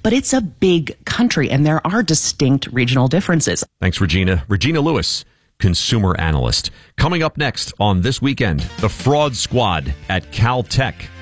but it's a big country and there are distinct regional differences. Thanks, Regina. Regina Lewis, consumer analyst. Coming up next on This Weekend, the Fraud Squad at Caltech.